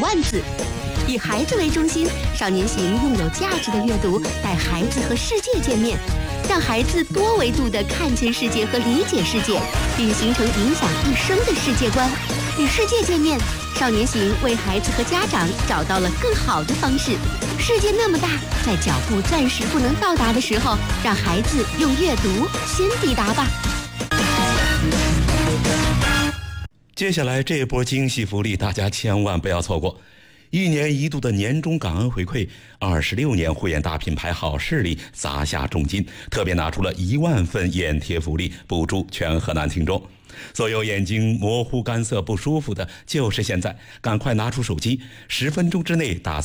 万字。以孩子为中心，少年行用有价值的阅读带孩子和世界见面，让孩子多维度地看见世界和理解世界，并形成影响一生的世界观。与世界见面，少年行为孩子和家长找到了更好的方式。世界那么大，在脚步暂时不能到达的时候，让孩子用阅读先抵达吧。 接下来这波惊喜福利，大家千万不要错过。1年1度的年终感恩回馈，26年护眼大品牌好视力砸下重金，特别拿出了1万份眼贴福利，补助全河南听众。所有眼睛模糊干涩不舒服的，就是现在，赶快拿出手机，10分钟之内打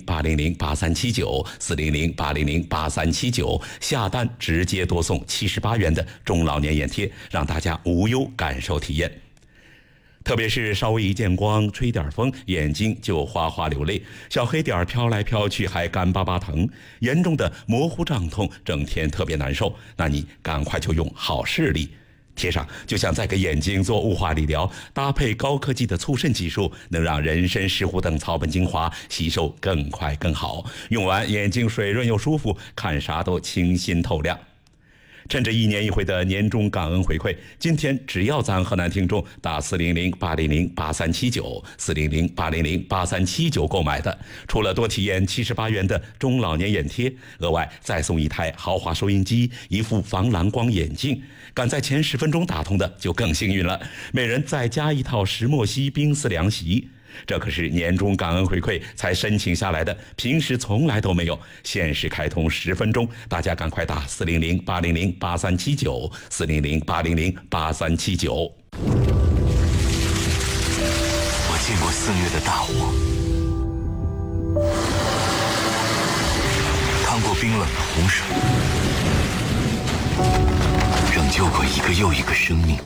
400-800-8379，400-800-8379，下单直接多送78元的中老年眼贴，让大家无忧感受体验。特别是稍微一见光，吹点风，眼睛就哗哗流泪，小黑点飘来飘去还干巴巴疼，严重的模糊胀痛，整天特别难受，那你赶快就用好视力贴上，就像在给眼睛做雾化理疗，搭配高科技的促渗技术，能让人参、石斛等草本精华吸收更快更好，用完眼睛水润又舒服，看啥都清新透亮。趁着1年1回的年终感恩回馈，今天只要咱河南听众打400-800-8379，400-800-8379购买的，除了多体验78元的中老年眼贴，额外再送1台豪华收音机，1副防蓝光眼镜。赶在前10分钟打通的就更幸运了，每人再加1套石墨烯冰丝凉席。这可是年终感恩回馈才申请下来的，平时从来都没有，限时开通10分钟，大家赶快打400-800-8379，400-800-8379。 我见过肆虐的大火，趟过冰冷的洪水，拯救过一个又一个生命，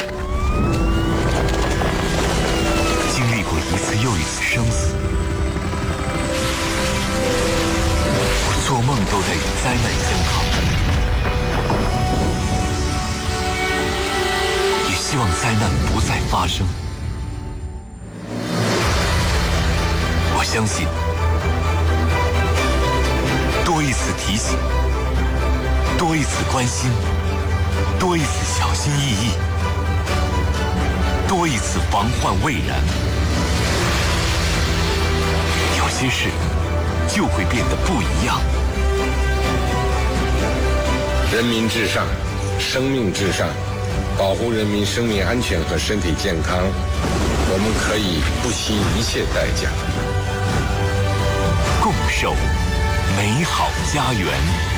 经历过一次又一次生死。我做梦都在与灾难相抗，也希望灾难不再发生。我相信，多一次提醒，多一次关心，多一次小心翼翼，多一次防患未然，有些事就会变得不一样。 人民至上，生命至上，保护人民生命安全和身体健康，我们可以不惜一切代价， 共守美好家园。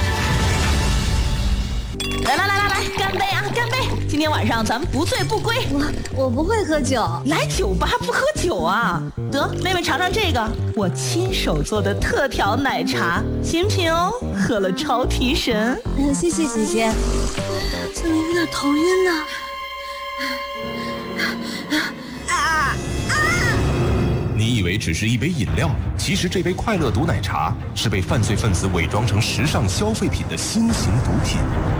来，干杯啊！干杯！今天晚上咱们不醉不归。 我不会喝酒。 来酒吧不喝酒啊？得，妹妹尝尝这个，我亲手做的特调奶茶，行不行哦？喝了超提神。 谢谢姐姐，怎么有点头晕呢？ 你以为只是一杯饮料，其实这杯快乐毒奶茶是被犯罪分子伪装成时尚消费品的新型毒品。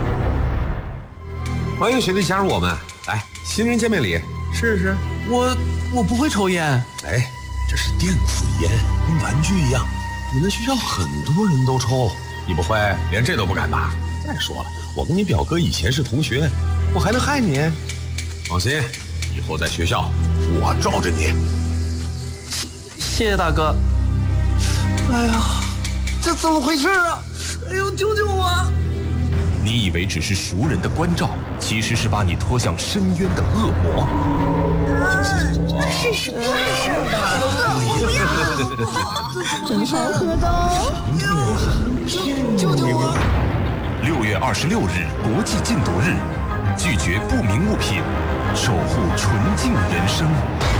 欢迎学弟加入我们，来，新人见面礼，试试。 我不会抽烟。 哎，这是电子烟，跟玩具一样。你们学校很多人都抽，你不会连这都不敢吧？再说了，我跟你表哥以前是同学，我还能害你？放心，以后在学校我罩着你。 谢谢大哥。哎呀，这怎么回事啊？哎呦，救救我！ 你以为只是熟人的关照，其实是把你拖向深渊的恶魔。 是什么事儿的？ 真好喝的。 救救我 ！6月26日国际禁毒日，拒绝不明物品，守护纯净人生。